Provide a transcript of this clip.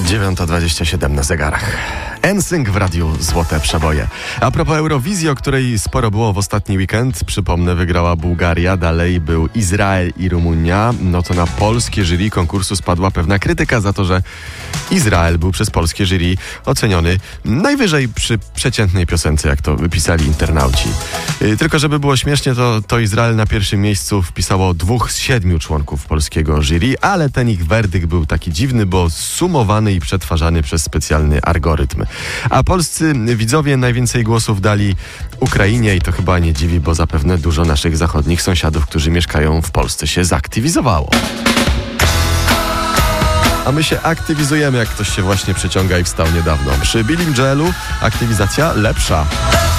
9:27 na zegarach. NSYNC w radiu Złote Przeboje. A propos Eurowizji, o której sporo było w ostatni weekend, przypomnę, wygrała Bułgaria, dalej był Izrael i Rumunia. No to na polskie jury konkursu spadła pewna krytyka za to, że Izrael był przez polskie jury oceniony najwyżej przy przeciętnej piosence, jak to wypisali internauci. Tylko żeby było śmiesznie, to Izrael na pierwszym miejscu wpisało 2 z 7 członków polskiego jury, ale ten ich werdykt był taki dziwny, bo sumowany i przetwarzany przez specjalny algorytm. A polscy widzowie najwięcej głosów dali Ukrainie i to chyba nie dziwi, bo zapewne dużo naszych zachodnich sąsiadów, którzy mieszkają w Polsce, się zaktywizowało. A my się aktywizujemy, jak ktoś się właśnie przeciąga i wstał niedawno. Przy Billim Joelu aktywizacja lepsza.